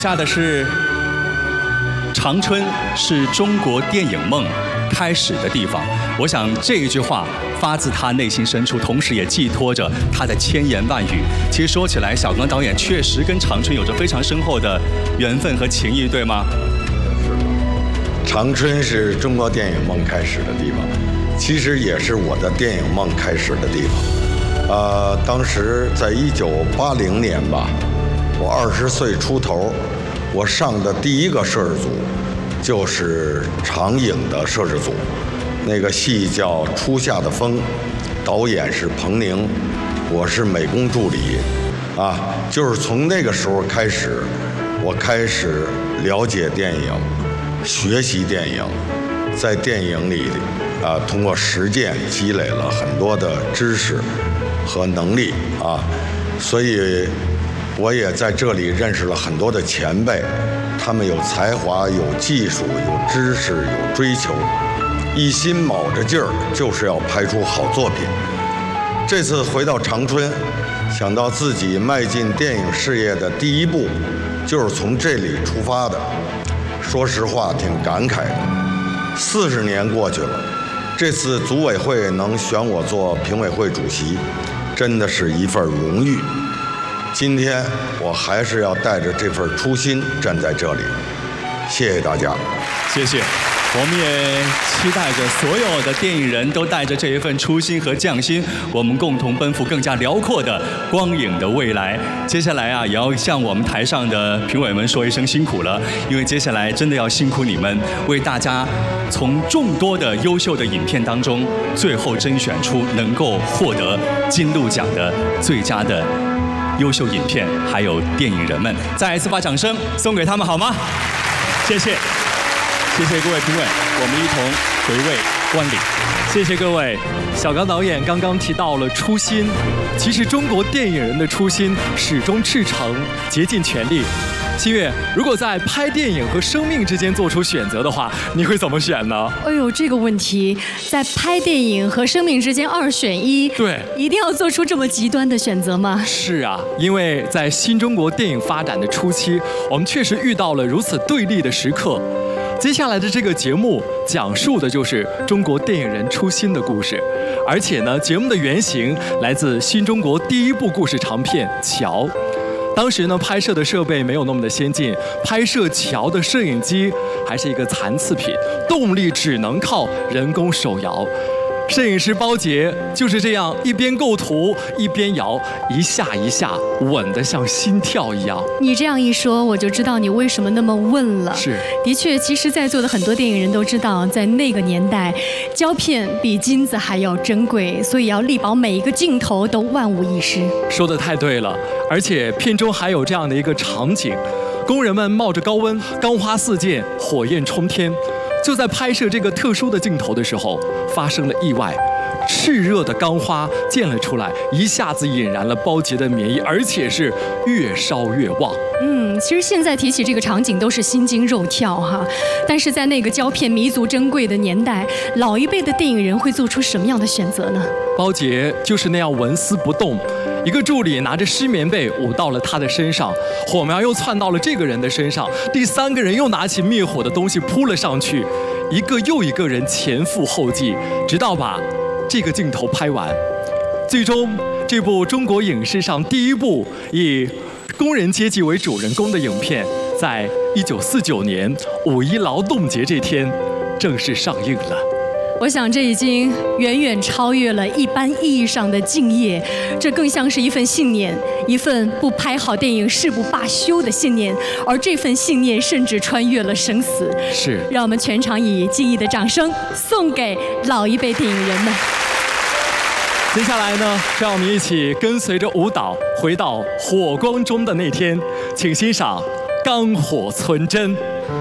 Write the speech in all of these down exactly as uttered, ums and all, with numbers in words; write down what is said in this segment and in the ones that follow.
下的是长春是中国电影梦开始的地方。我想这一句话发自他内心深处，同时也寄托着他的千言万语。其实说起来，小刚导演确实跟长春有着非常深厚的缘分和情谊，对吗？ 长春是中国电影梦开始的地方，其实也是我的电影梦开始的地方。呃，当时在一九八零年吧，我二十岁出头，我上的第一个摄制组就是长影的摄制组，那个戏叫《初夏的风》，导演是彭宁，我是美工助理，啊，就是从那个时候开始，我开始了解电影，学习电影，在电影里啊，通过实践积累了很多的知识和能力啊，所以我也在这里认识了很多的前辈，他们有才华、有技术、有知识、有追求，一心卯着劲儿，就是要拍出好作品。这次回到长春，想到自己迈进电影事业的第一步，就是从这里出发的。说实话，挺感慨的。四十年过去了，这次组委会能选我做评委会主席，真的是一份荣誉。今天我还是要带着这份初心站在这里，谢谢大家。 谢谢。我们也期待着所有的电影人都带着这一份初心和匠心，我们共同奔赴更加辽阔的光影的未来。接下来啊，也要向我们台上的评委们说一声辛苦了，因为接下来真的要辛苦你们，为大家从众多的优秀的影片当中，最后甄选出能够获得金鹿奖的最佳的优秀影片，还有电影人们，再一次把掌声送给他们好吗？谢谢。谢谢各位评委，我们一同回味观礼。 谢谢各位。小刚导演刚刚提到了初心，其实中国电影人的初心始终赤诚，竭尽全力。新月，如果在拍电影和生命之间做出选择的话，你会怎么选呢？ 哎呦，这个问题，在拍电影和生命之间二选一， 对， 一定要做出这么极端的选择吗？ 是啊，因为在新中国电影发展的初期，我们确实遇到了如此对立的时刻。接下来的这个节目讲述的就是中国电影人初心的故事，而且呢，节目的原型来自新中国第一部故事长片《桥》。当时呢，拍摄的设备没有那么的先进，拍摄桥的摄影机还是一个残次品，动力只能靠人工手摇。摄影师包杰就是这样一边构图一边摇，一下一下稳得像心跳一样。 你这样一说，我就知道你为什么那么问了。 是， 的确，其实在座的很多电影人都知道，在那个年代，胶片比金子还要珍贵，所以要力保每一个镜头都万无一失。 说得太对了，而且片中还有这样的一个场景，工人们冒着高温，钢花四溅，火焰冲天。就在拍摄这个特殊的镜头的时候，发生了意外，炽热的钢花溅了出来，一下子引燃了包杰的棉衣，而且是越烧越旺。 嗯，其实现在提起这个场景都是心惊肉跳哈，但是在那个胶片弥足珍贵的年代，老一辈的电影人会做出什么样的选择呢？ 包杰就是那样纹丝不动，一个助理拿着湿棉被捂到了他的身上，火苗又窜到了这个人的身上，第三个人又拿起灭火的东西扑了上去，一个又一个人前赴后继，直到把这个镜头拍完。最终，这部中国影视上第一部以工人阶级为主人公的影片，在一九四九年五一劳动节这天正式上映了。 我想这已经远远超越了一般意义上的敬业，这更像是一份信念，一份不拍好电影誓不罢休的信念，而这份信念甚至穿越了生死。 是， 让我们全场以敬意的掌声送给老一辈电影人们。 接下来呢，让我们一起跟随着舞蹈回到火光中的那天，请欣赏《钢火存真》。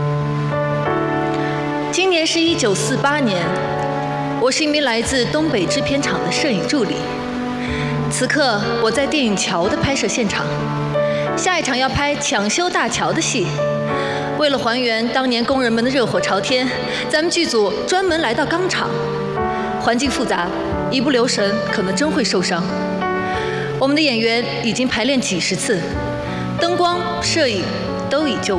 今年是一九四八年，我是一名来自东北制片厂的摄影助理。此刻我在电影《桥》的拍摄现场，下一场要拍抢修大桥的戏。为了还原当年工人们的热火朝天，咱们剧组专门来到钢厂，环境复杂，一不留神可能真会受伤。我们的演员已经排练几十次，灯光、摄影都已就